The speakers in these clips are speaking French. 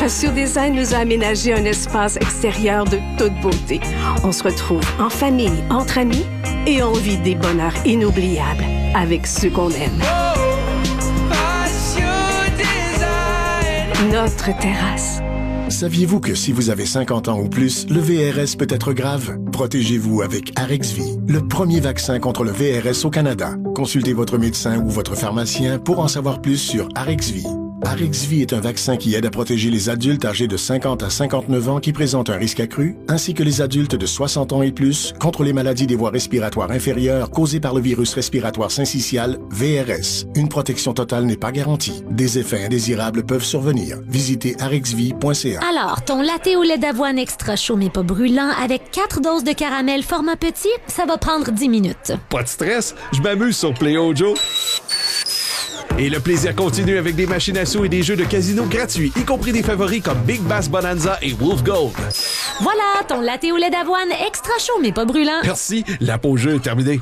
Ratio Design nous a aménagé un espace extérieur de toute beauté. On se retrouve en famille, entre amis et on vit des bonheurs inoubliables avec ceux qu'on aime. Notre terrasse. Saviez-vous que si vous avez 50 ans ou plus, le VRS peut être grave? Protégez-vous avec Arexvy, le premier vaccin contre le VRS au Canada. Consultez votre médecin ou votre pharmacien pour en savoir plus sur Arexvy. Arexvy est un vaccin qui aide à protéger les adultes âgés de 50 à 59 ans qui présentent un risque accru, ainsi que les adultes de 60 ans et plus contre les maladies des voies respiratoires inférieures causées par le virus respiratoire syncytial VRS. Une protection totale n'est pas garantie. Des effets indésirables peuvent survenir. Visitez arexvy.ca. Alors, ton latte au lait d'avoine extra chaud mais pas brûlant avec 4 doses de caramel format petit, ça va prendre 10 minutes. Pas de stress, je m'amuse sur Play-O Joe. Et le plaisir continue avec des machines à sous et des jeux de casino gratuits, y compris des favoris comme Big Bass Bonanza et Wolf Gold. Voilà, ton latte au lait d'avoine extra chaud mais pas brûlant. Merci, la pause jeu est terminée.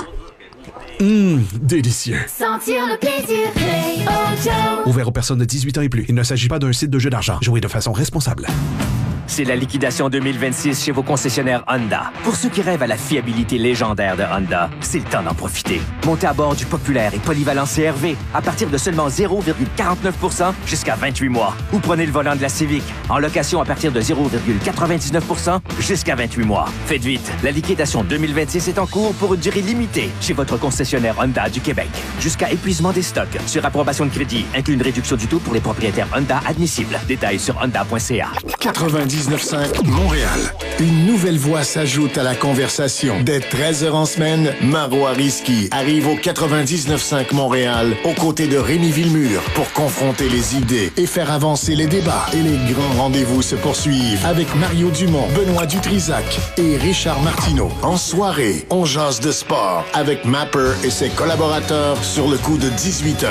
Délicieux. Sentir le plaisir, Play-O Joe. Ouvert aux personnes de 18 ans et plus. Il ne s'agit pas d'un site de jeu d'argent. Jouez de façon responsable. C'est la liquidation 2026 chez vos concessionnaires Honda. Pour ceux qui rêvent à la fiabilité légendaire de Honda, c'est le temps d'en profiter. Montez à bord du populaire et polyvalent CR-V à partir de seulement 0,49% jusqu'à 28 mois. Ou prenez le volant de la Civic en location à partir de 0,99% jusqu'à 28 mois. Faites vite, la liquidation 2026 est en cours pour une durée limitée chez votre concessionnaire Honda du Québec. Jusqu'à épuisement des stocks. Sur approbation de crédit, inclut une réduction du taux pour les propriétaires Honda admissibles. Détails sur honda.ca. 99.5 Montréal. Une nouvelle voix s'ajoute à la conversation. Dès 13h en semaine, Maro Ariski arrive au 99.5 Montréal aux côtés de Rémi Villemur pour confronter les idées et faire avancer les débats. Et les grands rendez-vous se poursuivent avec Mario Dumont, Benoît Dutrisac et Richard Martineau. En soirée, on jase de sport avec Mapper et ses collaborateurs sur le coup de 18h.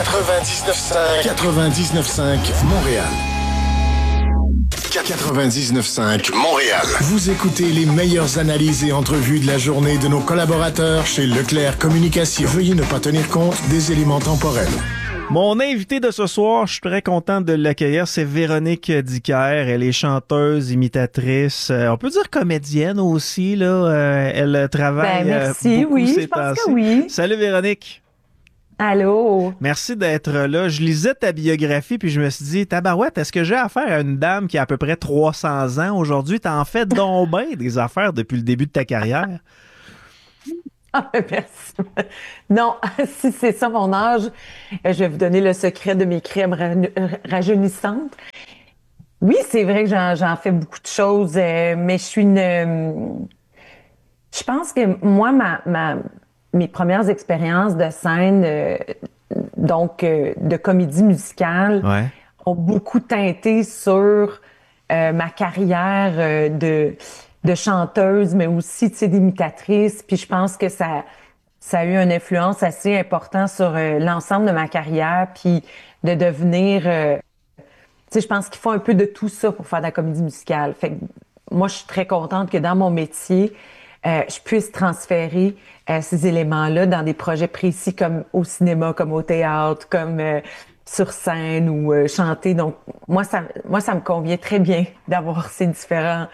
99.5 Montréal. 99.5 Montréal. Vous écoutez les meilleures analyses et entrevues de la journée de nos collaborateurs chez Leclerc Communication. Veuillez ne pas tenir compte des éléments temporels. Mon invité de ce soir, je suis très content de l'accueillir, c'est Véronique Dicker. Elle est chanteuse, imitatrice, on peut dire comédienne aussi, là. Elle travaille merci, beaucoup oui, ces je pense temps-ci. que oui. Salut Véronique. Allô? Merci d'être là. Je lisais ta biographie puis je me suis dit, tabarouette, est-ce que j'ai affaire à une dame qui a à peu près 300 ans aujourd'hui? T'en fais donc bien des affaires depuis le début de ta carrière. Ah, merci. Non, si c'est ça mon âge, je vais vous donner le secret de mes crèmes rajeunissantes. Oui, c'est vrai que j'en fais beaucoup de choses, mais je suis une... Je pense que moi, mes premières expériences de scène, de comédie musicale, ont beaucoup teinté sur ma carrière de chanteuse, mais aussi, tu sais, d'imitatrice. Puis je pense que ça a eu une influence assez importante sur l'ensemble de ma carrière, puis de devenir... tu sais, je pense qu'il faut un peu de tout ça pour faire de la comédie musicale. Fait que moi, je suis très contente que dans mon métier, je puisse transférer ces éléments-là dans des projets précis comme au cinéma, comme au théâtre, comme sur scène ou chanter. Donc, moi, ça me convient très bien d'avoir ces différents...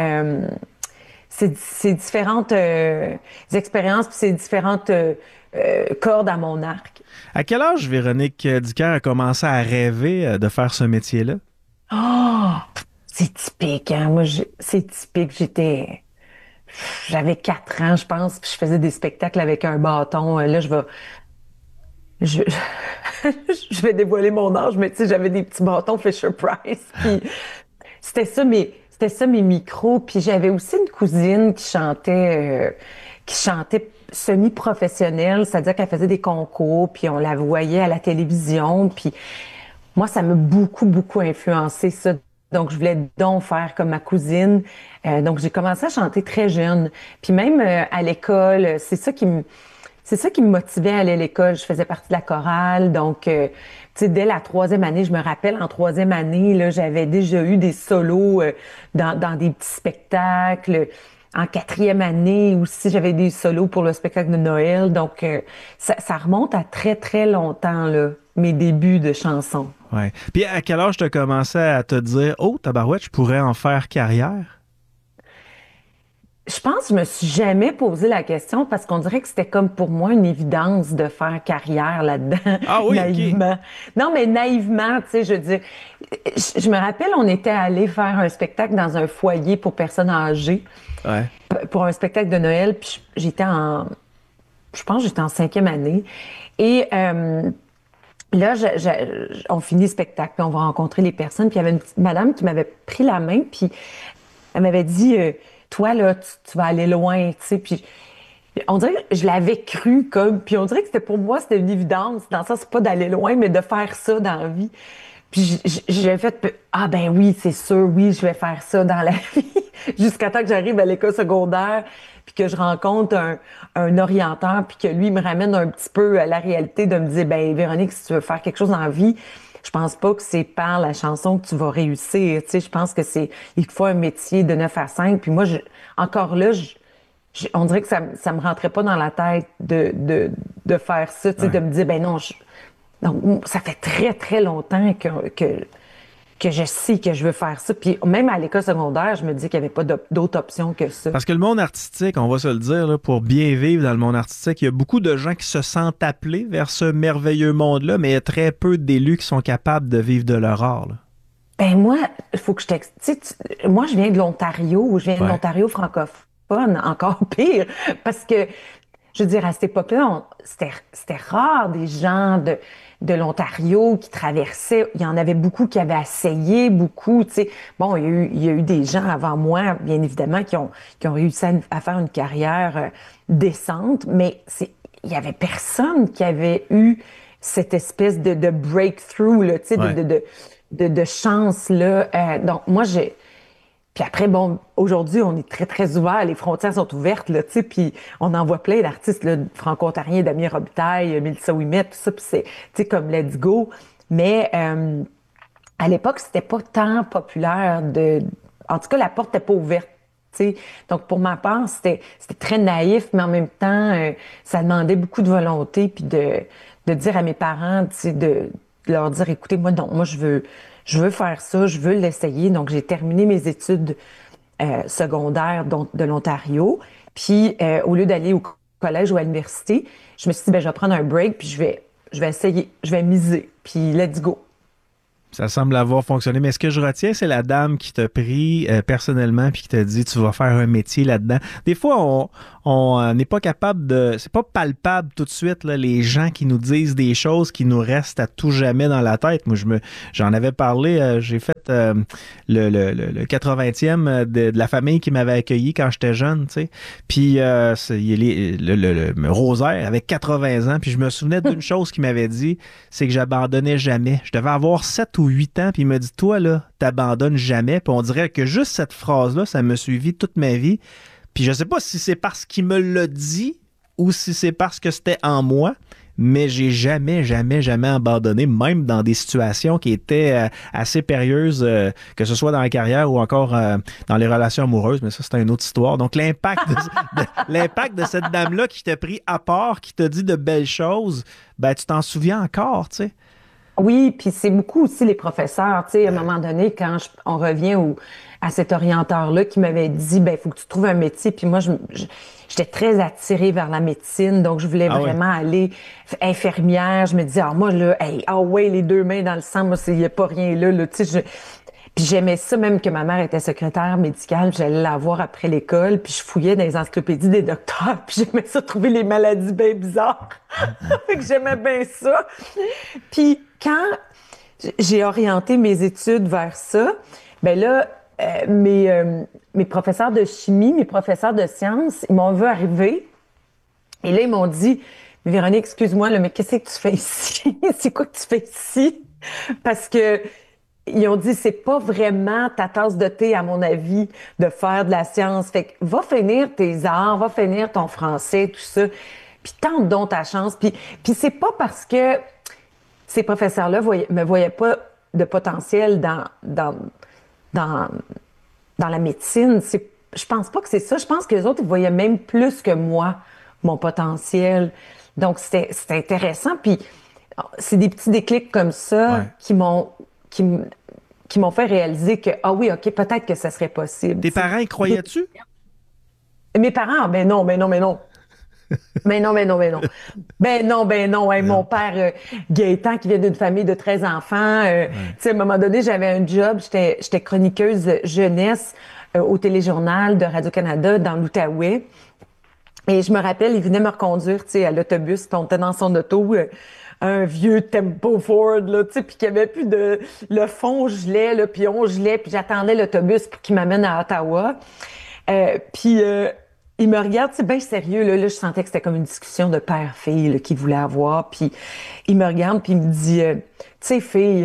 ces différentes expériences puis ces différentes cordes à mon arc. À quel âge Véronique Dicker a commencé à rêver de faire ce métier-là? Oh! C'est typique, hein? Moi, c'est typique. J'avais 4 ans, je pense, puis je faisais des spectacles avec un bâton. Là, je vais dévoiler mon âge, mais tu sais, j'avais des petits bâtons Fisher-Price, puis c'était ça mes micros. Puis j'avais aussi une cousine qui chantait semi-professionnelle, c'est-à-dire qu'elle faisait des concours, puis on la voyait à la télévision. Puis moi, ça m'a beaucoup, beaucoup influencé, ça. Donc, je voulais donc faire comme ma cousine. Donc, j'ai commencé à chanter très jeune. Puis même à l'école, c'est ça qui me motivait à aller à l'école. Je faisais partie de la chorale. Donc, tu sais, dès la 3e année, je me rappelle, en 3e année, là, j'avais déjà eu des solos dans des petits spectacles. En 4e année aussi, j'avais des solos pour le spectacle de Noël. Donc, ça remonte à très, très longtemps, là. mes débuts de chansons. Ouais. Puis à quel âge tu as commencé à te dire « Oh, tabarouette, je pourrais en faire carrière ». Je pense que je me suis jamais posé la question parce qu'on dirait que c'était comme pour moi une évidence de faire carrière là-dedans. Ah oui, naïvement. OK. Non, mais naïvement, tu sais, je veux dire, je me rappelle, on était allé faire un spectacle dans un foyer pour personnes âgées. Ouais. Pour un spectacle de Noël, puis je pense que j'étais en 5e année. Et là, on finit le spectacle, puis on va rencontrer les personnes. Puis il y avait une petite madame qui m'avait pris la main, puis elle m'avait dit toi, là, tu vas aller loin, tu sais. Puis on dirait que je l'avais cru comme. Puis on dirait que pour moi, c'était une évidence. Dans ça, c'est pas d'aller loin, mais de faire ça dans la vie. Puis j'ai fait, ah ben oui, c'est sûr, oui, je vais faire ça dans la vie. Jusqu'à temps que j'arrive à l'école secondaire, puis que je rencontre un orienteur, puis que lui me ramène un petit peu à la réalité de me dire, ben Véronique, si tu veux faire quelque chose dans la vie, je pense pas que c'est par la chanson que tu vas réussir. Tu sais, je pense que il faut un métier de 9 à 5. Puis moi, encore là, on dirait que ça me rentrait pas dans la tête de faire ça, tu sais, de me dire, ben non, donc, ça fait très, très longtemps que je sais que je veux faire ça. Puis même à l'école secondaire, je me dis qu'il n'y avait pas d'autre option que ça. Parce que le monde artistique, on va se le dire, là, pour bien vivre dans le monde artistique, il y a beaucoup de gens qui se sentent appelés vers ce merveilleux monde-là, mais il y a très peu d'élus qui sont capables de vivre de leur art. Là. Ben moi, il faut que je t'explique. Moi, je viens de l'Ontario, de l'Ontario francophone, encore pire, parce que, je veux dire, à cette époque-là, c'était rare des gens de l'Ontario qui traversaient. Il y en avait beaucoup qui avaient essayé, beaucoup, tu sais. Bon, il y a eu des gens avant moi, bien évidemment, qui ont réussi à faire une carrière décente, mais il y avait personne qui avait eu cette espèce de breakthrough, là, tu sais, de chance, là. Donc, moi, Puis après, bon, aujourd'hui, on est très, très ouvert. Les frontières sont ouvertes, là, tu sais, puis on en voit plein d'artistes, là, franco-ontariens, Damien Robitaille, Mélissa Ouimet, tout ça, puis c'est, tu sais, comme Let's Go. Mais à l'époque, c'était pas tant populaire En tout cas, la porte n'était pas ouverte, tu sais. Donc, pour ma part, c'était très naïf, mais en même temps, ça demandait beaucoup de volonté, puis de dire à mes parents, tu sais, de leur dire, écoutez, moi, non, moi, je veux faire ça, je veux l'essayer. Donc, j'ai terminé mes études secondaires de l'Ontario. Puis, au lieu d'aller au collège ou à l'université, je me suis dit, ben, je vais prendre un break, puis je vais essayer, je vais miser. Puis, let's go. Ça semble avoir fonctionné. Mais ce que je retiens, c'est la dame qui t'a pris personnellement puis qui t'a dit, tu vas faire un métier là-dedans. Des fois, on n'est pas capable de... C'est pas palpable tout de suite, là, les gens qui nous disent des choses qui nous restent à tout jamais dans la tête. Moi, j'en avais parlé, j'ai fait le 80e de la famille qui m'avait accueilli quand j'étais jeune, tu sais. Puis le Rosaire avec 80 ans. Puis je me souvenais d'une chose qu'il m'avait dit, c'est que j'abandonnais jamais. Je devais avoir 7 ou 8 ans, puis il m'a dit, toi, là, t'abandonnes jamais. Puis on dirait que juste cette phrase-là, ça m'a suivi toute ma vie. Puis je sais pas si c'est parce qu'il me l'a dit ou si c'est parce que c'était en moi, mais j'ai jamais, jamais, jamais abandonné, même dans des situations qui étaient assez périlleuses, que ce soit dans la carrière ou encore dans les relations amoureuses, mais ça, c'est une autre histoire. Donc, l'impact de cette dame-là qui t'a pris à part, qui t'a dit de belles choses, ben tu t'en souviens encore, tu sais. Oui, puis c'est beaucoup aussi les professeurs, tu sais, à un moment donné, quand on revient à cet orienteur-là qui m'avait dit, ben, il faut que tu trouves un métier, puis moi, j'étais très attirée vers la médecine, donc je voulais vraiment aller infirmière, je me disais, moi, là, ouais, les 2 mains dans le sang, moi, il n'y a pas rien là, tu sais, puis j'aimais ça, même que ma mère était secrétaire médicale, puis j'allais la voir après l'école, puis je fouillais dans les encyclopédies des docteurs, puis j'aimais ça trouver les maladies bien bizarres. Fait que j'aimais bien ça. Puis quand j'ai orienté mes études vers ça, ben là, mes professeurs de chimie, mes professeurs de sciences, ils m'ont vu arriver, et là, ils m'ont dit, mais Véronique, excuse-moi, là, mais qu'est-ce que tu fais ici? C'est quoi que tu fais ici? Parce que ils ont dit, c'est pas vraiment ta tasse de thé, à mon avis, de faire de la science. Fait que va finir tes arts, va finir ton français, tout ça. Puis tente donc ta chance. Puis c'est pas parce que ces professeurs-là me voyaient pas de potentiel dans la médecine. Je pense pas que c'est ça. Je pense que les autres, ils voyaient même plus que moi mon potentiel. Donc, c'était intéressant. Puis c'est des petits déclics comme ça qui m'ont fait réaliser que, ah oui, OK, peut-être que ça serait possible. Tes parents y croyaient-tu? Mes parents, ben non. Ben non. Ben non. Hey, mon père, Gaétan, qui vient d'une famille de 13 enfants, tu sais, à un moment donné, j'avais un job, j'étais chroniqueuse jeunesse au téléjournal de Radio-Canada dans l'Outaouais. Et je me rappelle, il venait me reconduire, tu sais, à l'autobus, puis on était dans son auto, un vieux Tempo Ford, là, tu sais, puis qu'il n'y avait plus de... Le fond gelait, là, puis on gelait, puis j'attendais l'autobus pour qu'il m'amène à Ottawa. Puis il me regarde, c'est bien sérieux, là, je sentais que c'était comme une discussion de père-fille qu'il voulait avoir, puis il me regarde, puis il me dit, tu sais, fille,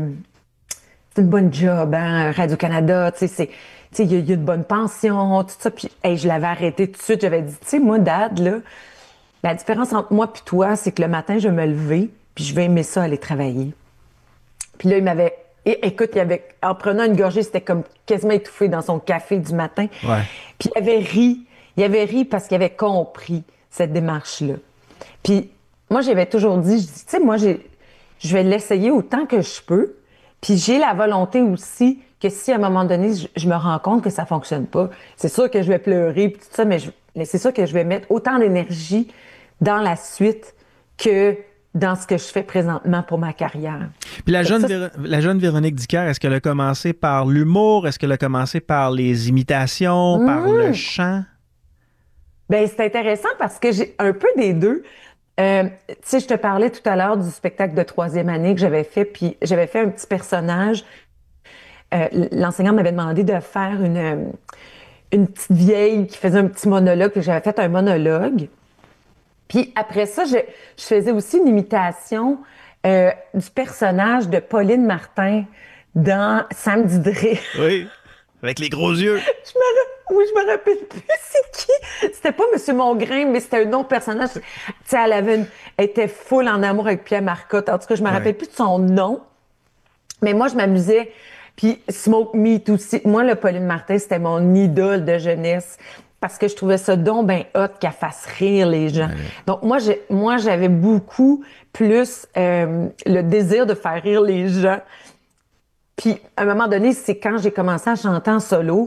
c'est une bonne job, hein, Radio-Canada, tu sais, il y a une bonne pension, tout ça, puis hey, je l'avais arrêté tout de suite, j'avais dit, tu sais, moi, Dad, là, la différence entre moi puis toi, c'est que le matin, je vais me lever, puis je vais aimer ça, aller travailler. Puis là, il m'avait... Écoute, en prenant une gorgée, c'était comme quasiment étouffé dans son café du matin. Ouais. Puis il avait ri parce qu'il avait compris cette démarche-là. Puis moi, j'avais toujours dit, je dis, tu sais, moi, je vais l'essayer autant que je peux. Puis j'ai la volonté aussi que si à un moment donné, je me rends compte que ça fonctionne pas, c'est sûr que je vais pleurer puis tout ça, mais c'est sûr que je vais mettre autant d'énergie dans la suite que dans ce que je fais présentement pour ma carrière. Puis la jeune Véronique Dicker, est-ce qu'elle a commencé par l'humour? Est-ce qu'elle a commencé par les imitations, par le chant? Ben c'est intéressant parce que j'ai un peu des deux. Tu sais, je te parlais tout à l'heure du spectacle de 3e année que j'avais fait, puis j'avais fait un petit personnage. L'enseignant m'avait demandé de faire une petite vieille qui faisait un petit monologue, puis j'avais fait un monologue. Puis après ça, je faisais aussi une imitation du personnage de Pauline Martin dans Sam Didré. Oui, avec les gros yeux. Je me rappelle plus c'est qui. C'était pas M. Mongrain, mais c'était un autre personnage. Tu sais, elle était full en amour avec Pierre Marcotte. En tout cas, je me rappelle plus de son nom. Mais moi, je m'amusais. Puis Smoke Meat aussi. Moi, le Pauline Martin, c'était mon idole de jeunesse. Parce que je trouvais ça donc ben hot qu'elle fasse rire les gens. Ouais. Donc, moi, j'avais beaucoup plus le désir de faire rire les gens. Puis, à un moment donné, c'est quand j'ai commencé à chanter en solo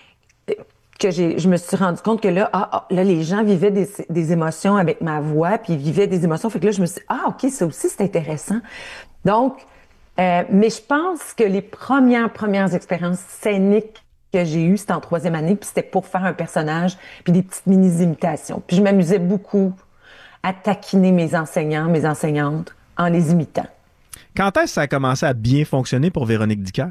que je me suis rendu compte que là, les gens vivaient des émotions avec ma voix, puis ils vivaient des émotions. Fait que là, je me suis dit, OK, ça aussi, c'est intéressant. Donc, mais je pense que les premières expériences scéniques que j'ai eues, c'était en 3e année, puis c'était pour faire un personnage, puis des petites mini-imitations. Puis je m'amusais beaucoup à taquiner mes enseignants, mes enseignantes, en les imitant. Quand est-ce que ça a commencé à bien fonctionner pour Véronique Dicker?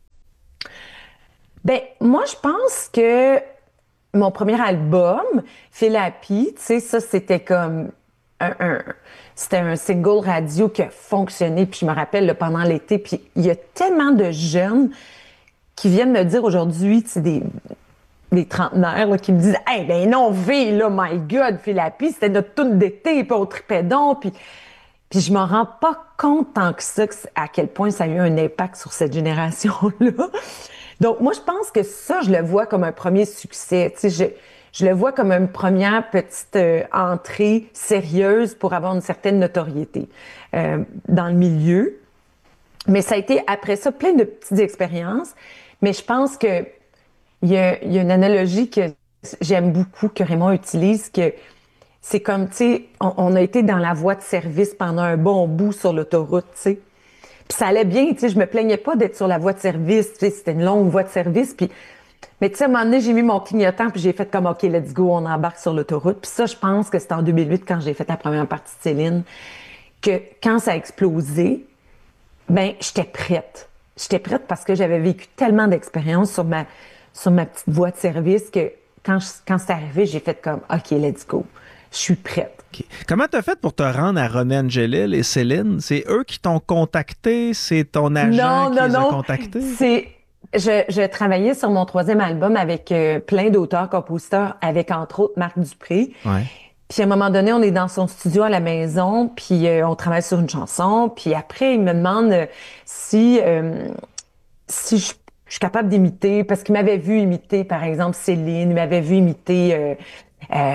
Ben, moi, je pense que mon premier album, Feel Happy, tu sais, ça, c'était comme c'était un single radio qui a fonctionné, puis je me rappelle là, pendant l'été, puis il y a tellement de jeunes qui viennent me dire aujourd'hui, tu sais, des trentenaires là, qui me disent « Hey, ben non, V, là, my God, Feel Happy, c'était notre tune d'été, puis on tripait donc, puis je m'en rends pas compte tant que ça, à quel point ça a eu un impact sur cette génération-là. Donc, moi, je pense que ça, je le vois comme un premier succès. Tu sais, je le vois comme une première petite entrée sérieuse pour avoir une certaine notoriété dans le milieu. Mais ça a été, après ça, plein de petites expériences. Mais je pense que il y a une analogie que j'aime beaucoup, que Raymond utilise, que c'est comme, tu sais, on a été dans la voie de service pendant un bon bout sur l'autoroute, tu sais. Puis ça allait bien, tu sais, je me plaignais pas d'être sur la voie de service, tu sais, c'était une longue voie de service, puis... Mais tu sais, à un moment donné, j'ai mis mon clignotant, puis j'ai fait comme, OK, let's go, on embarque sur l'autoroute. Puis ça, je pense que c'était en 2008, quand j'ai fait la première partie de Céline, que quand ça a explosé, ben j'étais prête. J'étais prête parce que j'avais vécu tellement d'expériences sur ma petite voie de service que quand c'est arrivé, j'ai fait comme, OK, let's go. Je suis prête. Okay. Comment t'as fait pour te rendre à René Angelil et Céline? C'est eux qui t'ont contacté? C'est ton agent qui les a contactés? Je travaillais sur mon 3e album avec plein d'auteurs, compositeurs, avec entre autres Marc Dupré. Ouais. Puis à un moment donné, on est dans son studio à la maison, puis on travaille sur une chanson. Puis après, il me demande si je suis capable d'imiter, parce qu'il m'avait vu imiter, par exemple, Céline, il m'avait vu imiter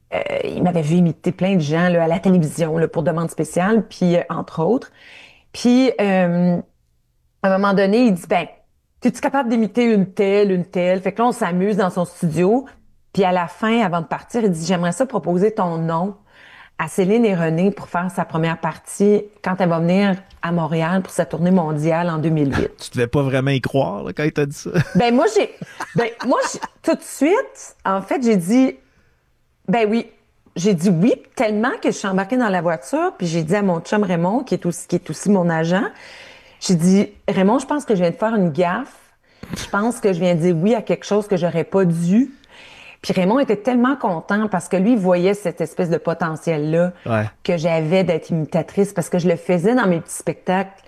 il m'avait vu imiter plein de gens là, à la télévision là, pour demande spéciale, puis entre autres. Puis, à un moment donné, il dit, ben, es-tu capable d'imiter une telle, une telle? Fait que là, on s'amuse dans son studio. Puis à la fin, avant de partir, il dit, j'aimerais ça proposer ton nom à Céline et René pour faire sa première partie quand elle va venir à Montréal pour sa tournée mondiale en 2008. Tu devais pas vraiment y croire là, quand il t'a dit ça. Moi, tout de suite, en fait, j'ai dit, ben oui. J'ai dit oui, tellement que je suis embarquée dans la voiture, puis j'ai dit à mon chum Raymond, qui est aussi mon agent, j'ai dit, Raymond, je pense que je viens de faire une gaffe. Je pense que je viens de dire oui à quelque chose que j'aurais pas dû. Puis Raymond était tellement content parce que lui, il voyait cette espèce de potentiel-là que j'avais d'être imitatrice parce que je le faisais dans mes petits spectacles.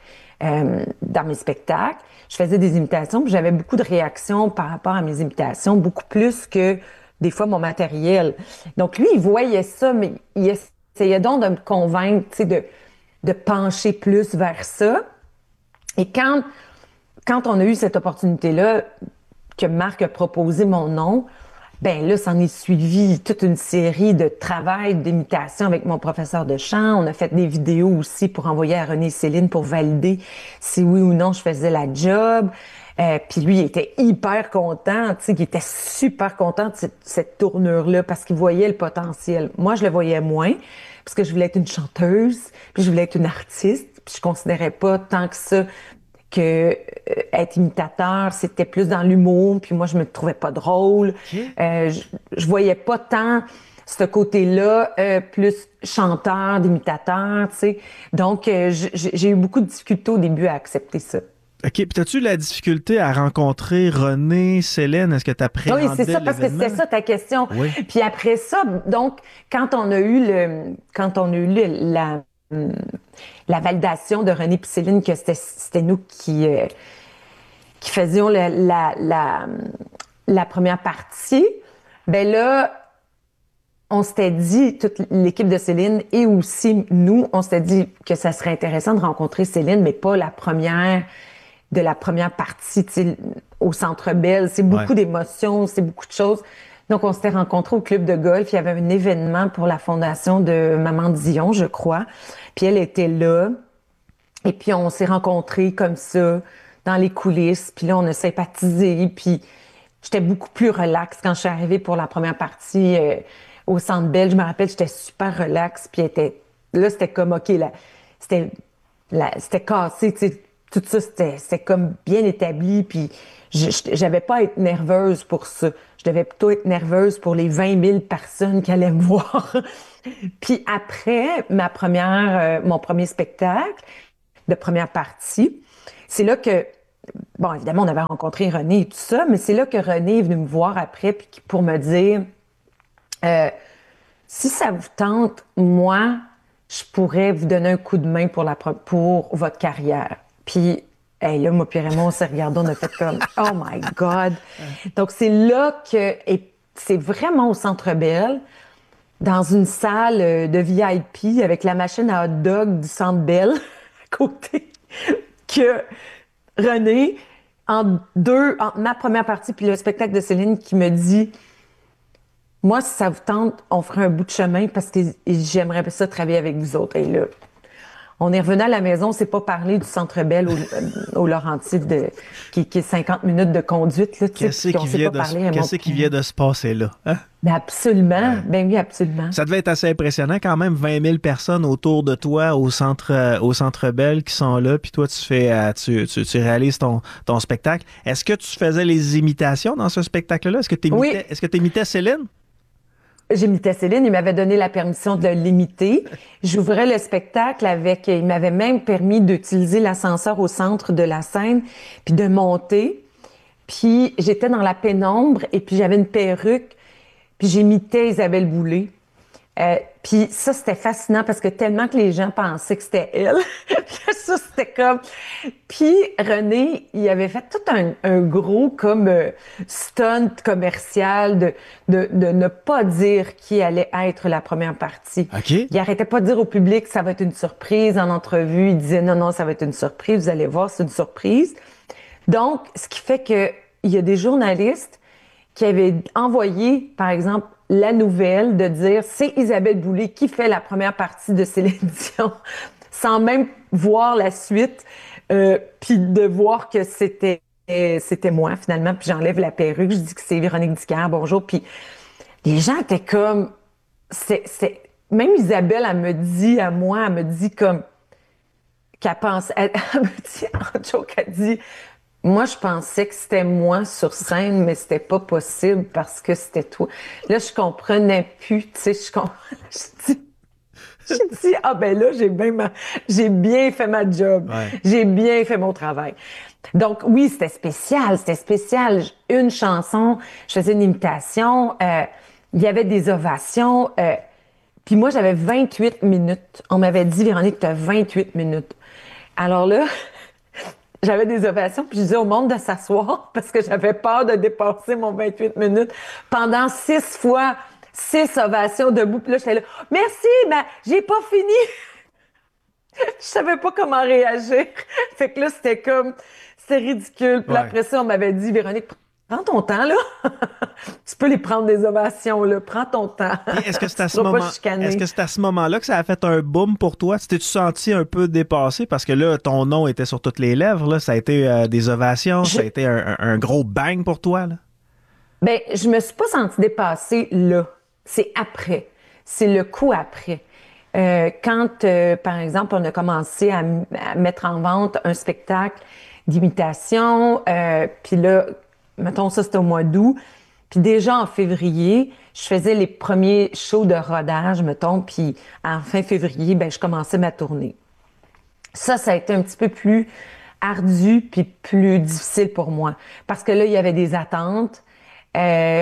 Je faisais des imitations, puis j'avais beaucoup de réactions par rapport à mes imitations, beaucoup plus que des fois mon matériel. Donc lui, il voyait ça, mais il essayait donc de me convaincre, tu sais, de pencher plus vers ça. Et quand on a eu cette opportunité-là, que Marc a proposé mon nom, ben là, s'en est suivi toute une série de travail d'imitation avec mon professeur de chant. On a fait des vidéos aussi pour envoyer à René et Céline pour valider si oui ou non je faisais la job. Puis lui, il était hyper content, tu sais, il était super content de cette tournure-là parce qu'il voyait le potentiel. Moi, je le voyais moins parce que je voulais être une chanteuse, puis je voulais être une artiste, puis je considérais pas tant que ça que être imitateur, c'était plus dans l'humour, puis moi, je me trouvais pas drôle. Je voyais pas tant ce côté-là, plus chanteur, d'imitateur, tu sais. Donc, j'ai eu beaucoup de difficultés au début à accepter ça. OK. Puis, as-tu la difficulté à rencontrer René, Céline? Est-ce que tu appréhendais Oui, c'est ça, parce que c'était ça ta question. Oui. Puis après ça, donc, quand on a eu la validation de René et Céline, que c'était nous qui faisions la première partie, ben là, on s'était dit, toute l'équipe de Céline et aussi nous, on s'était dit que ça serait intéressant de rencontrer Céline, mais pas la première partie, tu sais, au Centre Bell. C'est beaucoup d'émotions, c'est beaucoup de choses. Donc, on s'était rencontrés au club de golf. Il y avait un événement pour la fondation de Maman Dion, je crois. Puis elle était là. Et puis, on s'est rencontrés comme ça, dans les coulisses. Puis là, on a sympathisé. Puis, j'étais beaucoup plus relax quand je suis arrivée pour la première partie au Centre Bell. Je me rappelle, j'étais super relax. Puis, là, c'était comme, OK, c'était cassé, tu sais. Tout ça, c'était comme bien établi, puis j'avais pas à être nerveuse pour ça. Je devais plutôt être nerveuse pour les 20 000 personnes qui allaient me voir. Puis après mon premier spectacle de première partie, c'est là que, bon, évidemment, on avait rencontré René et tout ça, mais c'est là que René est venu me voir après puis pour me dire, si ça vous tente, moi, je pourrais vous donner un coup de main pour votre carrière. Puis, là, moi puis Raymond, on s'est regardé, on a fait comme « Oh my God! » Donc, c'est là et c'est vraiment au Centre Bell, dans une salle de VIP avec la machine à hot dog du Centre Bell à côté, que René, entre ma première partie puis le spectacle de Céline, qui me dit « Moi, si ça vous tente, on ferait un bout de chemin parce que j'aimerais ça travailler avec vous autres. » Et là, on est revenu à la maison, on s'est pas parlé du Centre Bell au Laurentides, qui est 50 minutes de conduite. Là, qu'est-ce qui vient de se passer là? Hein? Ben absolument. Ben oui, absolument. Ça devait être assez impressionnant quand même, 20 000 personnes autour de toi au Centre Bell qui sont là, puis toi, tu réalises ton spectacle. Est-ce que tu faisais les imitations dans ce spectacle-là? Est-ce que tu imitais Céline? J'imitais Céline, il m'avait donné la permission de l'imiter. J'ouvrais le spectacle il m'avait même permis d'utiliser l'ascenseur au centre de la scène, puis de monter. Puis j'étais dans la pénombre et puis j'avais une perruque, puis j'imitais Isabelle Boulay. Puis ça, c'était fascinant parce que tellement que les gens pensaient que c'était elle. Ça, c'était comme... Puis René, il avait fait tout un gros comme stunt commercial de ne pas dire qui allait être la première partie. Okay. Il arrêtait pas de dire au public ça va être une surprise. En entrevue, il disait non, ça va être une surprise. Vous allez voir, c'est une surprise. Donc, ce qui fait que il y a des journalistes qui avait envoyé, par exemple, la nouvelle de dire c'est Isabelle Boulay qui fait la première partie de Céline Dion, sans même voir la suite, puis de voir que c'était moi finalement, puis j'enlève la perruque, je dis que c'est Véronique Dicker, bonjour, puis les gens étaient comme, même Isabelle, elle me dit comme qu'elle pense, elle me dit en joke, elle dit, moi je pensais que c'était moi sur scène, mais c'était pas possible parce que c'était toi. Là je comprenais plus, tu sais, je dis ah ben là j'ai bien fait ma job, j'ai bien fait mon travail. Donc oui, c'était spécial. Une chanson, je faisais une imitation, il y avait des ovations, puis moi j'avais 28 minutes. On m'avait dit Véronique, tu as 28 minutes. Alors là, j'avais des ovations, puis je disais au monde de s'asseoir parce que j'avais peur de dépasser mon 28 minutes pendant 6 ovations debout. Puis là, j'étais là, merci, mais j'ai pas fini. Je savais pas comment réagir. Fait que là, c'était ridicule. Puis après ça, on m'avait dit, Véronique, prends ton temps, là. Tu peux les prendre des ovations, là. Prends ton temps. Est-ce que c'est à ce moment-là que ça a fait un boom pour toi? Tu t'es-tu senti un peu dépassé? Parce que là, ton nom était sur toutes les lèvres, là. Ça a été des ovations, ça a été un gros bang pour toi, là. Ben, je me suis pas sentie dépassée, là. C'est après. C'est le coup après. Quand, par exemple, on a commencé à mettre en vente un spectacle d'imitation, puis là, mettons ça, c'était au mois d'août, puis déjà en février, je faisais les premiers shows de rodage, mettons, puis en fin février, ben je commençais ma tournée. Ça a été un petit peu plus ardu puis plus difficile pour moi, parce que là, il y avait des attentes, il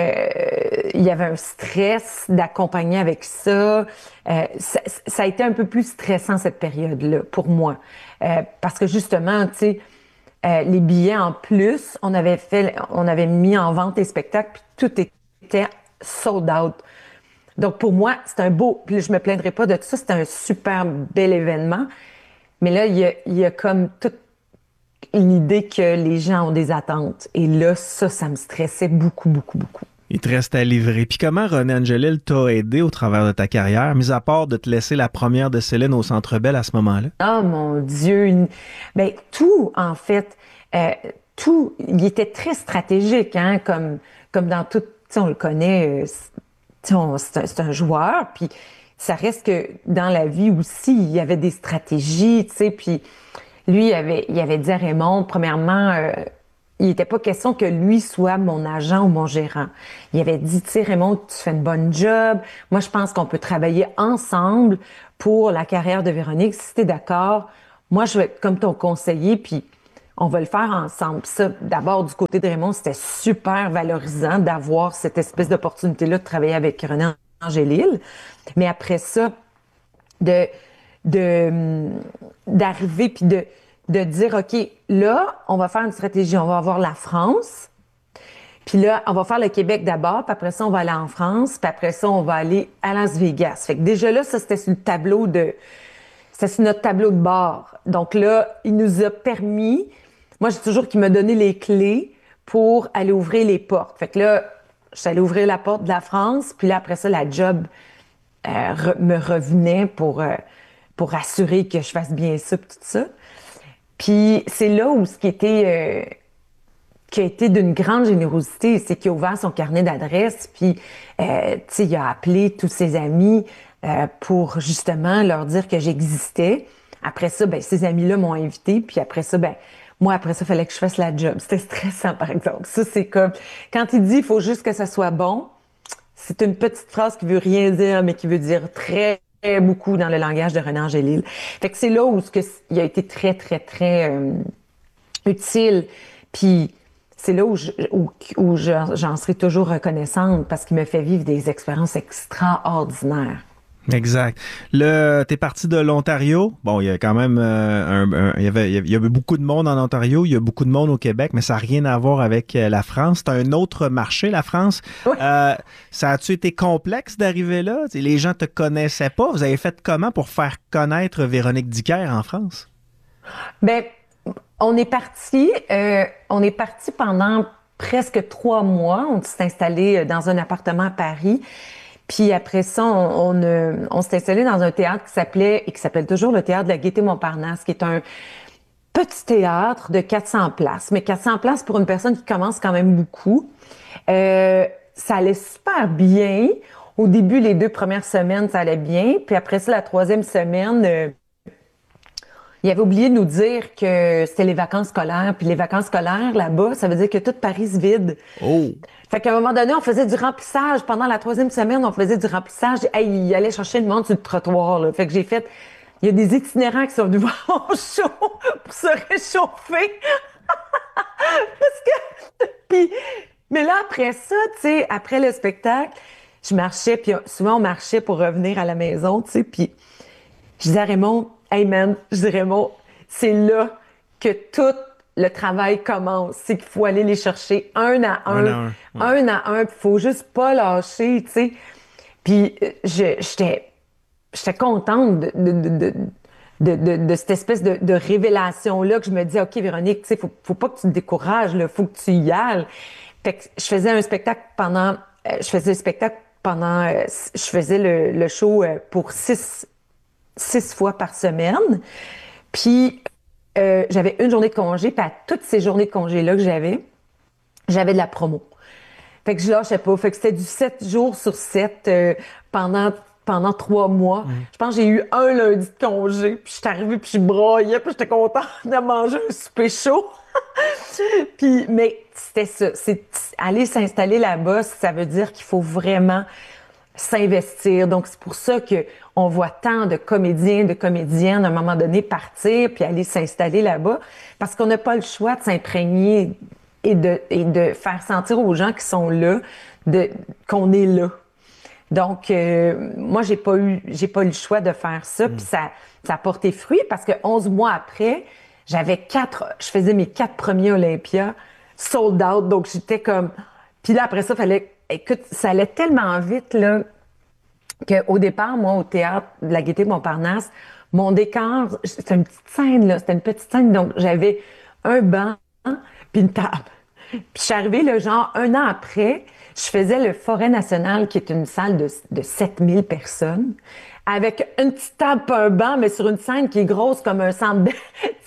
y avait un stress d'accompagner avec ça. Ça a été un peu plus stressant cette période-là pour moi. Parce que justement, tu sais, les billets en plus, on avait mis en vente les spectacles, puis tout était sold out. Donc pour moi, c'était un beau, puis je me plaindrai pas de tout ça, c'était un super bel événement. Mais là, il y a comme toute l'idée que les gens ont des attentes. Et là, ça me stressait beaucoup, beaucoup, beaucoup. Il te reste à livrer. Puis comment René Angelil t'a aidé au travers de ta carrière, mis à part de te laisser la première de Céline au Centre Bell à ce moment-là? Oh mon Dieu! Ben tout, en fait. Tout. Il était très stratégique, hein, comme dans tout. Tu sais, on le connaît. C'est un joueur. Puis ça reste que dans la vie aussi, il y avait des stratégies, tu sais. Puis lui, il avait dit à Raymond, premièrement, il n'était pas question que lui soit mon agent ou mon gérant. Il avait dit, tu sais, Raymond, tu fais une bonne job. Moi, je pense qu'on peut travailler ensemble pour la carrière de Véronique. Si t'es d'accord, moi, je vais être comme ton conseiller, puis on va le faire ensemble. Puis ça, d'abord, du côté de Raymond, c'était super valorisant d'avoir cette espèce d'opportunité-là de travailler avec René Angelil. Mais après ça, d'arriver puis de dire, OK, là, on va faire une stratégie. On va avoir la France. Puis là, on va faire le Québec d'abord. Puis après ça, on va aller en France. Puis après ça, on va aller à Las Vegas. Fait que déjà là, ça, c'était sur notre tableau de bord. Donc là, il nous a permis... Moi, j'ai toujours qu'il m'a donné les clés pour aller ouvrir les portes. Fait que là, je suis allée ouvrir la porte de la France. Puis là, après ça, la job me revenait pour assurer que je fasse bien ça, puis tout ça. Puis c'est là où ce qui a été d'une grande générosité, c'est qu'il a ouvert son carnet d'adresses, puis tu sais, il a appelé tous ses amis pour justement leur dire que j'existais. Après ça, ben ces amis-là m'ont invité, puis après ça, ben moi, après ça, il fallait que je fasse la job. C'était stressant, par exemple. Ça, c'est comme... Quand il dit « il faut juste que ça soit bon », c'est une petite phrase qui veut rien dire, mais qui veut dire très beaucoup dans le langage de René Angelil. Fait que c'est là où il a été très, très, très utile. Puis c'est là où j'en serai toujours reconnaissante parce qu'il me fait vivre des expériences extraordinaires. Exact. T'es parti de l'Ontario. Bon, il y a quand même il y avait beaucoup de monde en Ontario, il y a beaucoup de monde au Québec, mais ça n'a rien à voir avec la France. C'est un autre marché, la France. Oui. Ça a-tu été complexe d'arriver là? T'sais, les gens te connaissaient pas. Vous avez fait comment pour faire connaître Véronique Dicker en France? Ben, on est parti pendant presque 3 mois. On s'est installé dans un appartement à Paris. Puis après ça, on s'est installé dans un théâtre qui s'appelle toujours le Théâtre de la Gaîté-Montparnasse, qui est un petit théâtre de 400 places. Mais 400 places pour une personne qui commence quand même beaucoup. Ça allait super bien. Au début, les 2 premières semaines, ça allait bien. Puis après ça, la 3e semaine, il avait oublié de nous dire que c'était les vacances scolaires. Puis les vacances scolaires, là-bas, ça veut dire que toute Paris se vide. Oh! Fait qu'à un moment donné, on faisait du remplissage. Pendant la 3e semaine, on faisait du remplissage. Hey, il allait chercher le monde sur le trottoir, là. Fait que il y a des itinérants qui sont venus voir mon show pour se réchauffer. Mais là, après ça, tu sais, après le spectacle, je marchais, puis souvent on marchait pour revenir à la maison, tu sais, puis je disais à Raymond, hey man, c'est là que tout le travail commence. C'est qu'il faut aller les chercher un à un. Il faut juste pas lâcher, tu sais. Puis j'étais contente de cette espèce de révélation-là que je me dis, OK, Véronique, tu sais, faut pas que tu te décourages, là, faut que tu y ailles. Fait que je faisais le spectacle pendant, je faisais le show pour 6 fois par semaine. Puis, j'avais une journée de congé, puis à toutes ces journées de congé-là que j'avais de la promo. Fait que je lâchais pas. Fait que c'était du 7 jours sur 7 pendant 3 mois. Je pense que j'ai eu un lundi de congé, puis je suis arrivée, puis je broyais, puis j'étais contente de manger un souper chaud. Mais c'était ça. C'est aller s'installer là-bas, ça veut dire qu'il faut vraiment s'investir. Donc, c'est pour ça que on voit tant de comédiens, de comédiennes à un moment donné partir puis aller s'installer là-bas, parce qu'on n'a pas le choix de s'imprégner et de faire sentir aux gens qui sont là qu'on est là. Donc, moi, j'ai pas eu le choix de faire ça, puis ça a porté fruit parce que 11 mois après, je faisais mes 4 premiers Olympia sold out, donc j'étais comme... Puis là, après ça, écoute, ça allait tellement vite, là, qu'au départ, moi, au théâtre de la Gaîté-Montparnasse, mon décor, c'était une petite scène, là, c'était une petite scène, donc j'avais un banc puis une table. Puis je suis arrivée, là, genre, 1 an après, je faisais le Forêt national, qui est une salle de 7000 personnes, avec une petite table et un banc, mais sur une scène qui est grosse comme un centre de...